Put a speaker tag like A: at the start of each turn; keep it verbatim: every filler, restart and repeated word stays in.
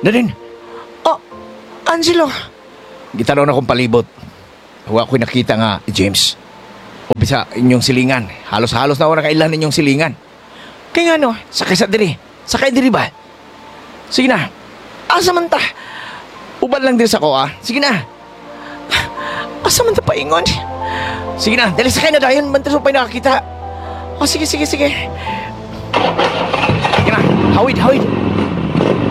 A: Na rin.
B: Oh, Angelo.
A: Gitanaw na akong palibot. Huwag ko'y nakita nga, James. O bisa inyong silingan. Halos-halos na ako nakailan ninyong silingan.
B: Kaya nga no,
A: Sakay sa diri. Sakay diri ba? Sige na.
B: asa man ta?
A: Uban lang din sa ko, ah. Sige na.
B: Asa man ta paingon?
A: Sige na. Dali sakay na dayon. Mantas mo pa'y nakakita.
B: Oh, sige, sige, sige.
A: Sige na. Hawid, hawid.